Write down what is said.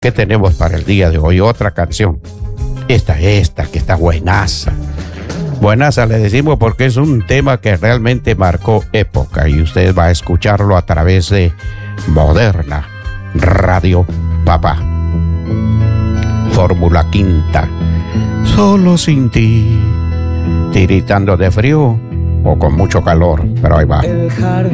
¿Qué tenemos para el día de hoy? Otra canción. Esta que está buenaza. Buenaza le decimos porque es un tema que realmente marcó época y usted va a escucharlo a través de Moderna Radio Papá. Fórmula Quinta. Solo sin ti. Tiritando de frío o con mucho calor, pero ahí va.